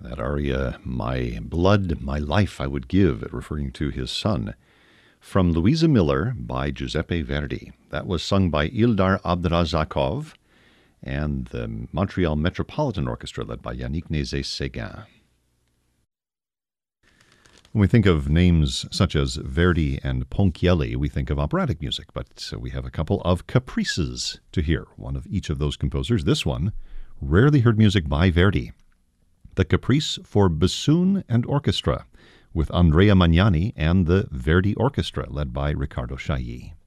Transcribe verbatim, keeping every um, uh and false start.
That aria, My Blood, My Life I Would Give, referring to his son. From Louisa Miller by Giuseppe Verdi. That was sung by Ildar Abdrazakov and the Montreal Metropolitan Orchestra led by Yannick Nézet-Séguin. When we think of names such as Verdi and Ponchielli, we think of operatic music, but we have a couple of caprices to hear, one of each of those composers. This one, rarely heard music by Verdi. The Caprice for Bassoon and Orchestra, with Andrea Magnani and the Verdi Orchestra, led by Riccardo Chailly.